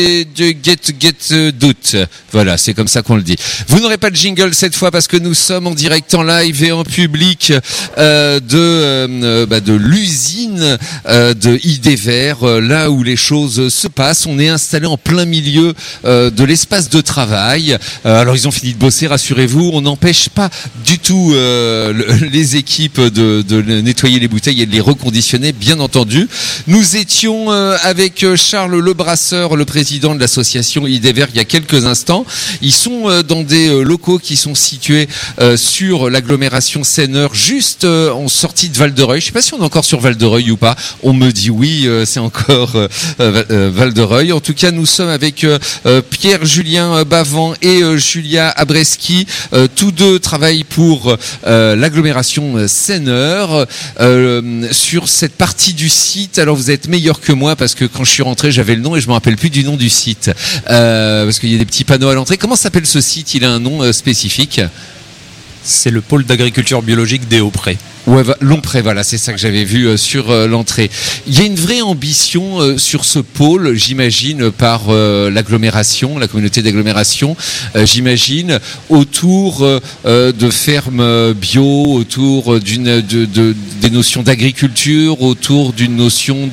de Get Doute. Voilà, c'est comme ça qu'on le dit. Vous n'aurez pas de jingle cette fois parce que nous sommes en direct, en live et en public de l'usine de Idéver, là où les choses se passent. On est installé en plein milieu de l'espace de travail. Alors ils ont fini de bosser, rassurez-vous. On n'empêche pas du tout les équipes de nettoyer les bouteilles et de les reconditionner, bien entendu. Nous étions avec Charles Lebrasseur, le président de l'association Idéver, il y a quelques instants. Ils sont dans des locaux qui sont situés sur l'agglomération Seine-Nord, juste en sortie de Val-de-Reuil. Je ne sais pas si on est encore sur Val-de-Reuil ou pas. On me dit oui, c'est encore Val-de-Reuil. En tout cas, nous sommes avec Pierre-Julien Bavant et Julia Abreski. Tous deux travaillent pour l'agglomération Seine-Nord sur cette partie du site. Alors vous êtes meilleur que moi parce que quand je suis rentré, j'avais le nom et je me rappelle plus du nom du site parce qu'il y a des petits panneaux à l'entrée. Comment s'appelle ce site? Il a un nom spécifique? C'est le pôle d'agriculture biologique des Hauts-Prés. Ouais, Lompré, voilà, c'est ça que j'avais vu sur l'entrée. Il y a une vraie ambition sur ce pôle, j'imagine, par l'agglomération, la communauté d'agglomération, j'imagine, autour de fermes bio, autour des notions d'agriculture, autour d'une notion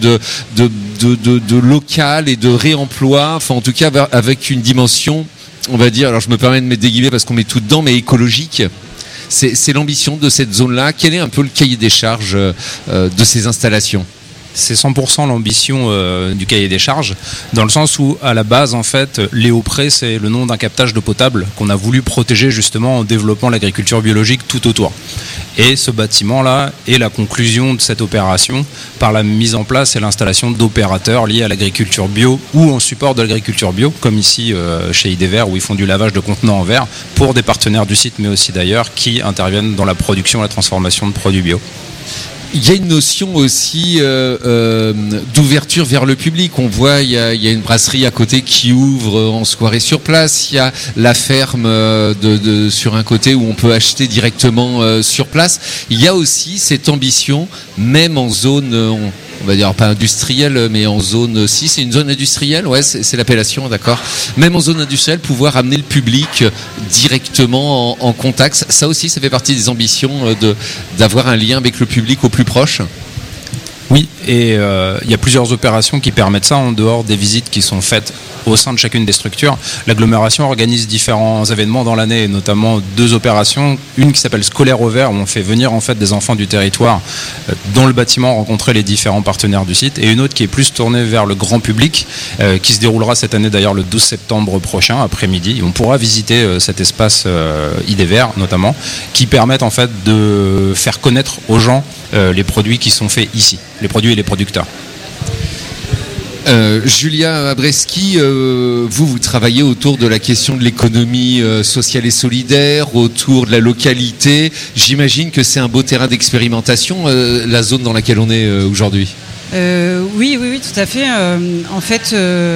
de local et de réemploi, enfin en tout cas avec une dimension, on va dire, alors je me permets de mettre des guillemets parce qu'on met tout dedans, mais écologique. C'est l'ambition de cette zone-là. Quel est un peu le cahier des charges de ces installations ? C'est 100% l'ambition du cahier des charges, dans le sens où, à la base, en fait, les Hauts-Prés, c'est le nom d'un captage d'eau potable qu'on a voulu protéger justement en développant l'agriculture biologique tout autour. Et ce bâtiment-là est la conclusion de cette opération par la mise en place et l'installation d'opérateurs liés à l'agriculture bio ou en support de l'agriculture bio, comme ici chez Idéver, où ils font du lavage de contenants en verre pour des partenaires du site, mais aussi d'ailleurs, qui interviennent dans la production et la transformation de produits bio. Il y a une notion aussi d'ouverture vers le public. On voit, il y a une brasserie à côté qui ouvre en soirée sur place. Il y a la ferme sur un côté où on peut acheter directement sur place. Il y a aussi cette ambition, même en zone, on va dire pas industrielle, mais en zone, si c'est une zone industrielle, ouais, c'est l'appellation, d'accord. Même en zone industrielle, pouvoir amener le public directement en contact. Ça aussi, ça fait partie des ambitions d'avoir un lien avec le public au plus proche. Oui, et il y a plusieurs opérations qui permettent ça en dehors des visites qui sont faites au sein de chacune des structures. L'agglomération organise différents événements dans l'année, notamment 2 opérations. Une qui s'appelle Scolaire au vert, où on fait venir en fait des enfants du territoire dans le bâtiment rencontrer les différents partenaires du site, et une autre qui est plus tournée vers le grand public, qui se déroulera cette année d'ailleurs le 12 septembre prochain, après-midi. On pourra visiter cet espace Idéver notamment, qui permettent en fait de faire connaître aux gens les produits qui sont faits ici, les produits et les producteurs. Julia Abreski, vous travaillez autour de la question de l'économie sociale et solidaire, autour de la localité. J'imagine que c'est un beau terrain d'expérimentation, la zone dans laquelle on est aujourd'hui. Oui, tout à fait. En fait,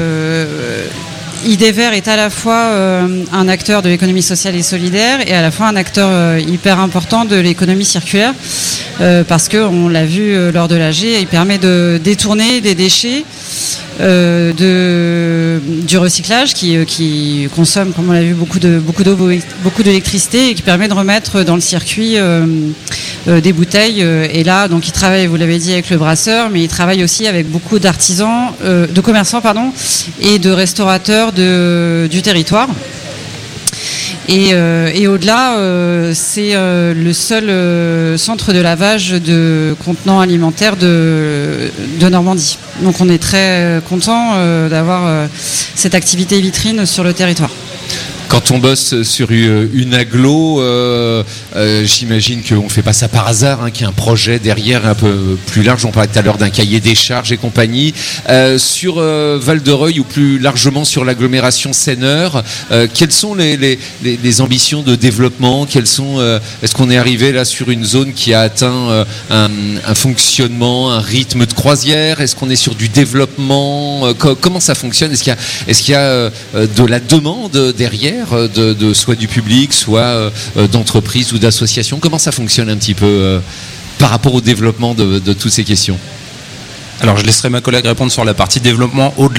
Idéver est à la fois un acteur de l'économie sociale et solidaire et à la fois un acteur hyper important de l'économie circulaire parce qu'on l'a vu lors de l'AG, il permet de détourner des déchets du recyclage qui consomme, comme on l'a vu, beaucoup d'eau, beaucoup d'électricité et qui permet de remettre dans le circuit des bouteilles. Et là, donc, il travaille, vous l'avez dit, avec le brasseur, mais il travaille aussi avec beaucoup d'artisans, de commerçants, et de restaurateurs du territoire. Et au-delà, c'est le seul centre de lavage de contenants alimentaires de Normandie. Donc on est très content d'avoir cette activité vitrine sur le territoire. Quand on bosse sur une agglo, j'imagine qu'on ne fait pas ça par hasard, qu'il y a un projet derrière un peu plus large. On parlait tout à l'heure d'un cahier des charges et compagnie. Sur Val-de-Reuil ou plus largement sur l'agglomération Seine-Nord, quelles sont les ambitions de développement? Est-ce qu'on est arrivé là sur une zone qui a atteint un fonctionnement, un rythme de croisière? Est-ce qu'on est sur du développement? Comment ça fonctionne? Est-ce qu'il y a de la demande derrière? Soit du public, soit d'entreprises ou d'associations. Comment ça fonctionne un petit peu par rapport au développement de toutes ces questions? Alors je laisserai ma collègue répondre sur la partie développement au-delà